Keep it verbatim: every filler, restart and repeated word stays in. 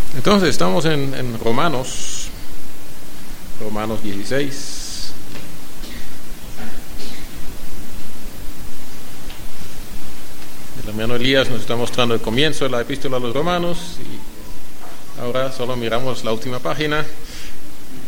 Entonces estamos en, en Romanos, Romanos dieciséis. El hermano Elías nos está mostrando el comienzo de la epístola a los Romanos y ahora solo miramos la última página.